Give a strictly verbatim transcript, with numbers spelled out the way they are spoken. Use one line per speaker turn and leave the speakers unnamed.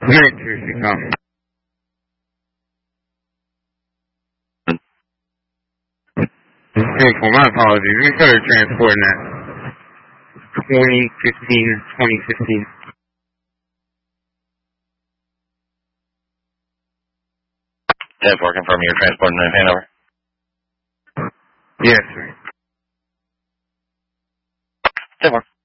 Great, Tracy, come. Well, my apologies. We started transporting that twenty fifteen, twenty fifteen.
ten four, confirm you're transporting in Hanover?
Yes, sir.
ten four.